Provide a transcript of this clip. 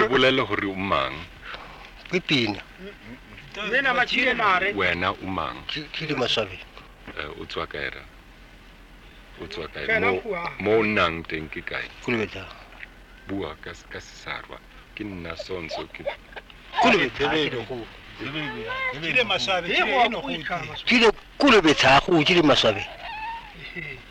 bolela hore o mang Pipina Nena machile mare. wena o mang ke di maswabi o tswa kae Kena kua. mo nang teng ke kae kulubeta bua ka sesarwa ke nna sonso ke kulubeta Kile maswabi kile no kuika. ke le kulubeta go ke di maswabi